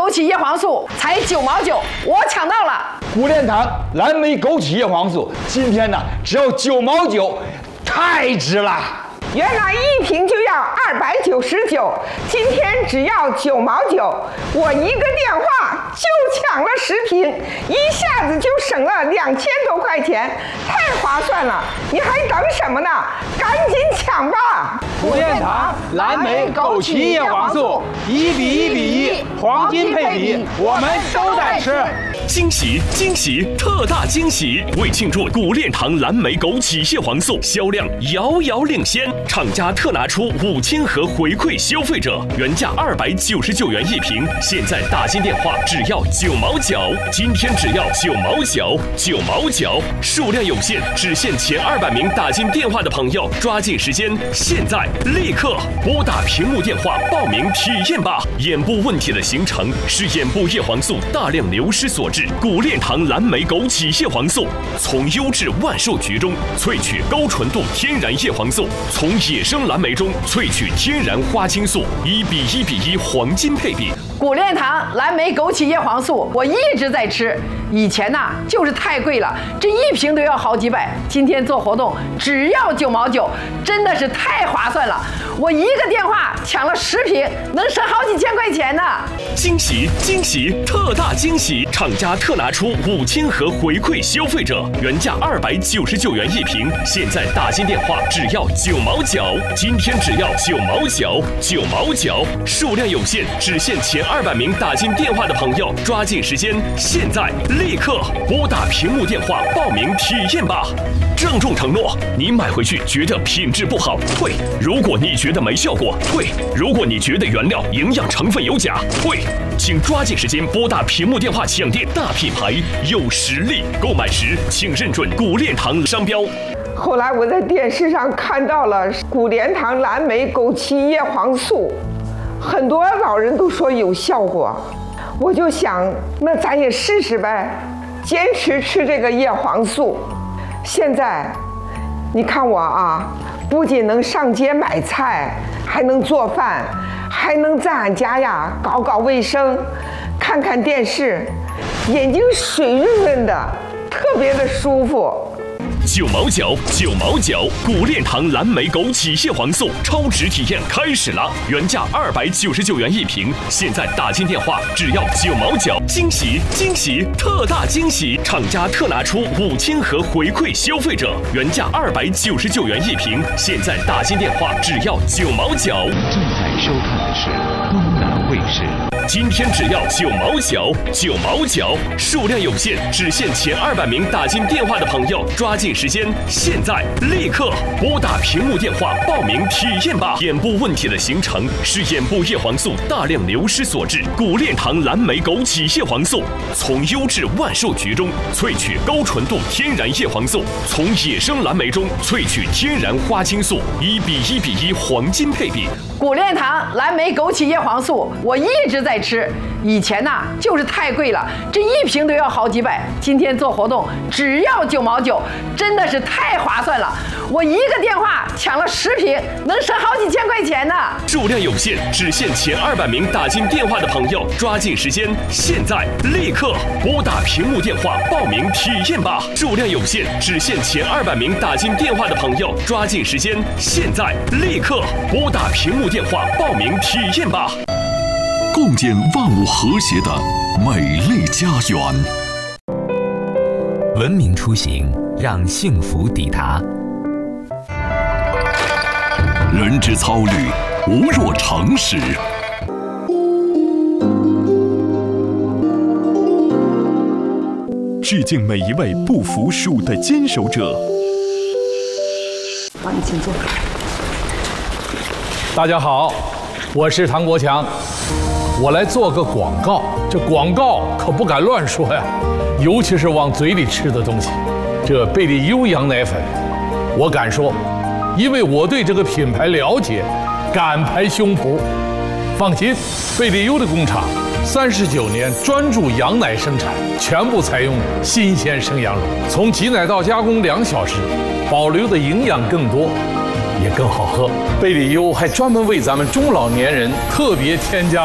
枸杞叶黄素才9毛9，我抢到了。 古炼堂蓝莓枸杞叶黄素今天呢只要9毛9，太值了。 原来一瓶就要299，今天只要9毛9，我一个电话就抢了10瓶，一下子就省了2000多块钱，太划算了！你还等什么呢？赶紧抢吧！ 古炼堂蓝莓枸杞叶黄素1比1比1，黄金配比，我们都在吃。 惊喜惊喜特大惊喜！为庆祝古炼堂蓝莓枸杞叶黄素销量遥遥领先，厂家特拿出5000盒回馈消费者，原价299元一瓶，现在打进电话只要9毛9，今天只要9毛9，9毛9，数量有限，只限前200名打进电话的朋友，抓紧时间，现在立刻拨打屏幕电话报名体验吧！眼部问题的形成是眼部叶黄素大量流失所致。古炼堂蓝莓枸杞叶黄素从优质万寿菊中萃取高纯度天然叶黄素，从野生蓝莓中萃取天然花青素，1比1比1黄金配比。 古炼堂蓝莓枸杞叶黄素我一直在吃，以前呢就是太贵了，这一瓶都要好几百，今天做活动只要9毛9，真的是太划算了。我一个电话抢了10瓶，能省好几千块钱呢。 惊喜惊喜特大惊喜！厂家特拿出5000盒回馈消费者，原价299元一瓶，现在打进电话只要9毛9，今天只要9毛9，9毛9，数量有限，只限前200名打进电话的朋友，抓紧时间，现在立刻拨打屏幕电话报名体验吧！郑重承诺，你买回去觉得品质不好退，如果你觉得没效果退，如果你觉得原料营养成分有假退，请抓紧时间拨打屏幕电话抢店，大品牌有实力，购买时请认准古炼堂商标。 后来我在电视上看到了古炼堂蓝莓枸杞叶黄素，很多老人都说有效果，我就想那咱也试试呗，坚持吃这个叶黄素。现在你看我啊，不仅能上街买菜，还能做饭，还能在俺家呀搞搞卫生，看看电视，眼睛水润润的，特别的舒服。 9毛9，9毛9，古炼堂蓝莓枸杞叶黄素超值体验开始了，原价299元一瓶，现在打进电话只要9毛9，惊喜惊喜特大惊喜！厂家特拿出5000盒回馈消费者，原价299元一瓶，现在打进电话只要9毛9。 正在收看的是东南卫视。 今天只要9毛9，9毛9，数量有限，只限前200名打进电话的朋友，抓紧时间，现在立刻拨打屏幕电话报名体验吧！眼部问题的形成是眼部叶黄素大量流失所致，古炼堂蓝莓枸杞叶黄素从优质万寿菊中萃取高纯度天然叶黄素，从野生蓝莓中萃取天然花青素，1比1比1黄金配比。 古炼堂蓝莓枸杞叶黄素我一直在吃，以前呢就是太贵了，这一瓶都要好几百，今天做活动只要9毛9，真的是太划算了。我一个电话抢了10瓶，能省好几千块钱呢。 数量有限，只限前200名打进电话的朋友，抓紧时间，现在立刻拨打屏幕电话报名体验吧！数量有限，只限前200名打进电话的朋友，抓紧时间，现在立刻拨打屏幕电话报名体验吧！ 共建万物和谐的美丽家园。 文明出行，让幸福抵达。 人之操虑，无若常识。致敬每一位不服输的坚守者。 帮你请坐。 大家好，我是唐国强，我来做个广告。这广告可不敢乱说呀，尤其是往嘴里吃的东西。这贝利优羊奶粉，我敢说，因为我对这个品牌了解，敢拍胸脯。放心，贝利优的工厂39年专注羊奶生产，全部采用新鲜生羊乳，从挤奶到加工2小时，保留的营养更多，也更好喝。贝利优还专门为咱们中老年人特别添加